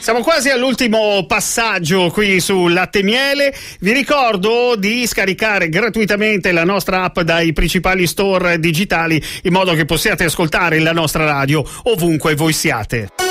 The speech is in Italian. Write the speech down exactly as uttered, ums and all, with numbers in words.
Siamo quasi all'ultimo passaggio qui su Latte e Miele. Vi ricordo di scaricare gratuitamente la nostra app dai principali store digitali in modo che possiate ascoltare la nostra radio ovunque voi siate.